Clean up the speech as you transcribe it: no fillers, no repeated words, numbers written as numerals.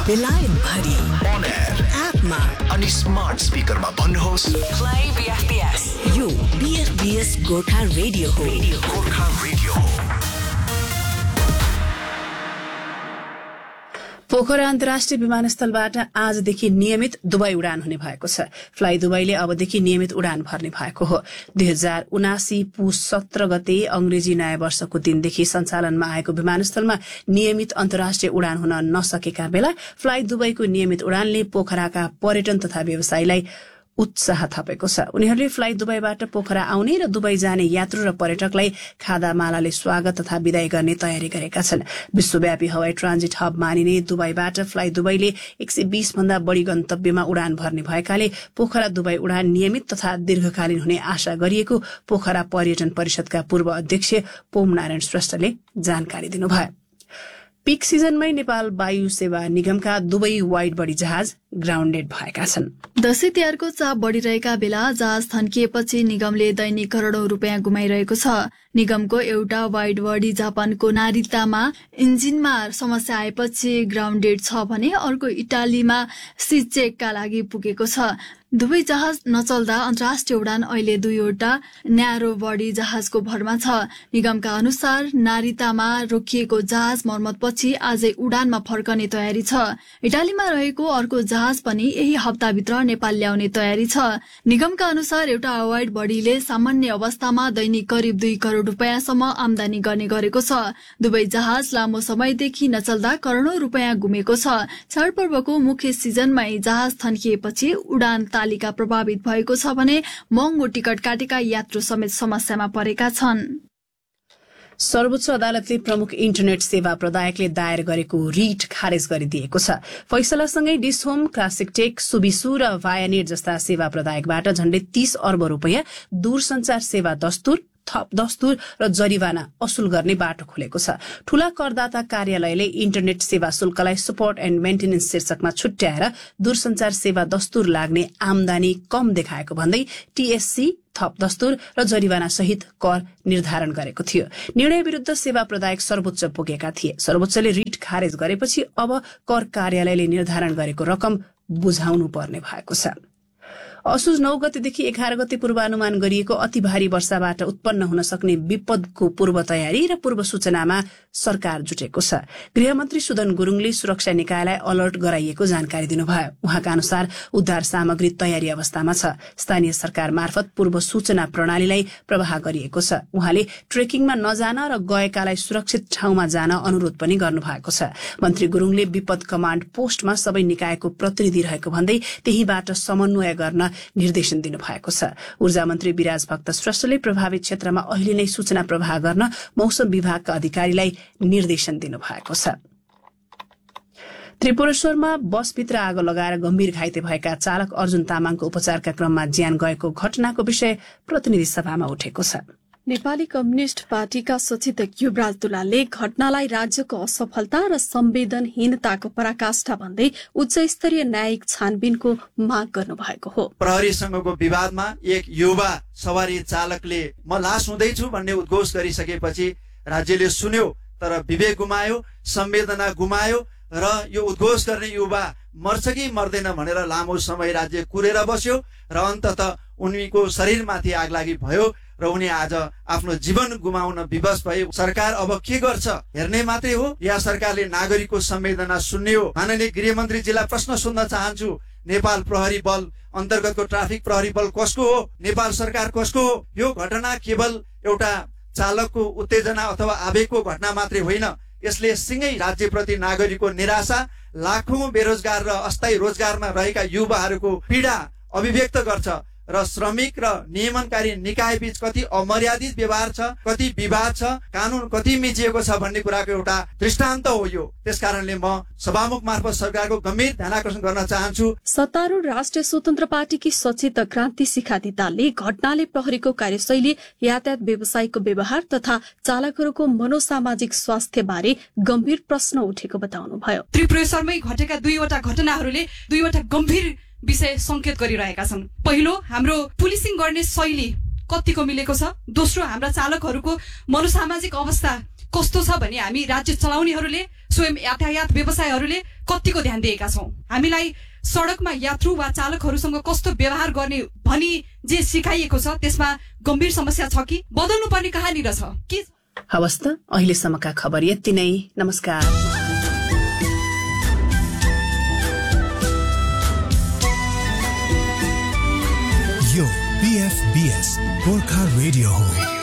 बेलायत भरि on air एपमा अनि स्मार्ट स्पिकरमा भन्नुहोस् Play BFBS. यो BFBS गोर्खा रेडियो हो. गोर्खा रेडियो। पोखरा अन्तर्राष्ट्रिय विमानस्थलबाट आजदेखि नियमित दुबई उडान हुने भएको छ। फ्लाइ दुबईले अबदेखि नियमित उडान भर्ने भएको हो। 2079 पुस 17 गते अंग्रेजी नयाँ वर्षको दिनदेखि सञ्चालनमा आएको विमानस्थलमा नियमित अन्तर्राष्ट्रिय उडान हुन नसकेका बेला फ्लाइ दुबईको नियमित उडानले पोखराका पर्यटन तथा व्यवसायीलाई उत्साह थपेको छ। उनीहरूले फ्लाइ दुबईबाट पोखरा आउने र दुबई जाने यात्रु र पर्यटकलाई खादामालाले स्वागत तथा विदाई गर्ने तयारी गरेका छन्। विश्वव्यापी हवाई ट्रान्जिट हब मानिने दुबईबाट फ्लाइ दुबईले 120 भन्दा बढ़ी गन्तव्यमा उडान भर्ने भएकाले पोखरा दुबई उडान नियमित तथा दीर्घकालीन हुने आशा गरिएको पोखरा पर्यटन परिषदका पूर्व अध्यक्ष पोम नारायण श्रेष्ठले जानकारी दिनुभयो। पीक सिजनमै नेपाल वायु सेवा निगमका दुवै वाइड बडी जहाज ग्राउण्डेड भएका छन्। दशैं तिहारको चाप बढ़िरहेका बेला जहाज थन्किएपछि निगमले दैनिक करोड़ौं रुपियाँ गुमाइरहेको छ। निगमको एउटा वाइड बडी जापानको नारितामा इन्जिनमा समस्या आएपछि ग्राउण्डेड छ भने अर्को इटालीमा सी चेकका लागि पुगेको छ। दुवै जहाज नचल्दा अन्तर्राष्ट्रिय उडान अहिले दुईवटा न्यारो बडी जहाजको भरमा छ। निगमका अनुसार नारितामा रोकिएको जहाज मर्मतपछि आजै उडानमा फर्कने तयारी छ। इटालीमा रहेको अर्को जहाज पनि यही हप्ताभित्र नेपाल ल्याउने तयारी छ। निगमका अनुसार एउटा वाइड बडीले सामान्य अवस्थामा दैनिक करिब 2 करोड़ रुपियाँसम्म आमदानी गर्ने गरेको छ। दुवै जहाज लामो समयदेखि नचल्दा करोड़ौं रुपियाँ गुमेको छ। चाडपर्वको मुख्य सिजनमै जहाज थन्किएपछि उडान तालिका प्रभावित भएको छ भने महँगो टिकट काटेका यात्रु समेत समस्यामा परेका छन्। सर्वोच्च अदालतले प्रमुख इन्टरनेट सेवा प्रदायकले दायर गरेको रिट खारेज गरिदिएको छ। फैसलासँगै डिसहोम, क्लासिक टेक, सुबिसु र भायानेट जस्ता सेवा प्रदायकबाट झण्डै 30 अर्ब रुपियाँ दूरसञ्चार सेवा दस्तुर, थप दस्तुर र जरिवाना असुल गर्ने बाटो खुलेको छ। ठूला करदाता कार्यालयले इन्टरनेट सेवा शुल्कलाई सपोर्ट एण्ड मेन्टेनेन्स शीर्षकमा छुट्याएर दूरसञ्चार सेवा दस्तुर लाग्ने आमदानी कम देखाएको भन्दै टीएससी, थप दस्तुर र जरिवाना सहित कर निर्धारण गरेको थियो। निर्णय विरूद्ध सेवा प्रदायक सर्वोच्च पुगेका थिए। सर्वोच्चले रिट खारेज गरेपछि अब कर कार्यालयले निर्धारण गरेको रकम बुझाउनु पर्ने भएको छ। असोज 9 गतेदेखि 11 गते पूर्वानुमान गरिएको अति भारी वर्षाबाट उत्पन्न हुन सक्ने विपदको पूर्व तयारी र पूर्व सूचनामा सरकार जुटेको छ। गृहमन्त्री सुदन गुरुङले सुरक्षा निकायलाई अलर्ट गराइएको जानकारी दिनुभयो। उहाँका अनुसार उद्धार सामग्री तयारी अवस्थामा छ। स्थानीय सरकार मार्फत पूर्व सूचना प्रणालीलाई प्रवाह गरिएको छ। उहाँले ट्रेकिङमा नजान र गएकालाई सुरक्षित ठाउँमा जान अनुरोध पनि गर्नुभएको छ। मन्त्री गुरुङले विपद कमाण्ड पोस्टमा सबै निकायको प्रतिनिधि रहेको भन्दै त्यहीबाट समन्वय गर्न निर्देशन दिनुभएको छ। ऊर्जा मन्त्री विराज भक्त श्रेष्ठले प्रभावित क्षेत्रमा अहिले नै सूचना प्रवाह गर्न मौसम विभागका अधिकारीलाई निर्देशन दिनुभएको छ। त्रिपुरेश्वरमा बसभित्र आगो लगाएर गम्भीर घाइते भएका चालक अर्जुन तामाङको उपचारका क्रममा ज्यान गएको घटनाको विषय प्रतिनिधि सभामा उठेको छ। नेपाली कम्युनिष्ट पार्टीका सचेतक युवराज दुलालले घटनालाई राज्यको असफलता र संवेदनहीनताको पराकाष्ठा भन्दै उच्च स्तरीय न्यायिक छानबिनको माग गर्नु भएको हो। प्रहरीसँगको विवादमा एक युवा सवारी चालकले म लास हुँदैछु भन्ने उद्घोष गरिसकेपछि राज्यले सुन्यो, तर विवेक गुमायो, संवेदना गुमायो र यो उद्घोष गर्ने युवा मर्छ कि मर्दैन भनेर लामो समय राज्य कुरेर बस्यो र अन्ततः उनीको शरीरमाथि आगलागी भयो र उनी आज आफ्नो जीवन गुमाउन विवश भए। सरकार अब के गर्छ हेर्ने मात्रै हो या सरकारले नागरिकको संवेदना सुन्ने हो? माननीय गृहमन्त्रीजीलाई प्रश्न सोध्न चाहन्छु, नेपाल प्रहरी बल अन्तर्गतको ट्राफिक प्रहरी बल कसको हो? नेपाल सरकार कसको हो? यो घटना केवल एउटा चालकको उत्तेजना अथवा आवेगको घटना मात्रै होइन। यसले सिंगै राज्यप्रति नागरिकको निराशा, लाखौं बेरोजगार र अस्थायी रोजगारमा रहेका युवाहरूको पीडा अभिव्यक्त गर्छ र श्रमिक र नियमनकारी निकाय बीच कति अमर्यादित व्यवहार छ, कति विवाद छ, कानून कति मिचिएको छ भन्ने कुराको एउटा दृष्टान्त हो यो। त्यसकारणले म सभामुख मार्फत सरकारको गम्भीर ध्यानाकर्षण गर्न चाहन्छु। सत्तारूढ़ राष्ट्रिय स्वतन्त्र पार्टीकी सचेतक क्रान्ति शिखा दितालले घटनाले प्रहरीको कार्यशैली, यातायात व्यवसायको व्यवहार तथा चालकहरूको मनोसामाजिक स्वास्थ्य बारे गम्भीर प्रश्न उठेको बताउनुभयो। त्रिपुरेश्वरमै घटेका दुईवटा घटनाहरूले दुईवटा गम्भीर विषय संकेत गरिरहेका छन्। पहिलो, हाम्रो पुलिसिङ गर्ने शैली कतिको मिलेको छ। दोस्रो, हाम्रा चालकहरूको मनोसामाजिक अवस्था कस्तो छ भने हामी राज्य चलाउनेहरूले स्वयं यातायात व्यवसायहरूले कतिको ध्यान दिएका छौँ। हामीलाई सडकमा यात्रु वा चालकहरूसँग कस्तो व्यवहार गर्ने भनी जे सिकाइएको छ त्यसमा गम्भीर समस्या छ कि बदल्नु पर्ने कहाँनिर छ कि। हवस् त, अहिलेसम्मका खबर यति नै। नमस्कार। यो BFBS गोर्खा रेडियो हो।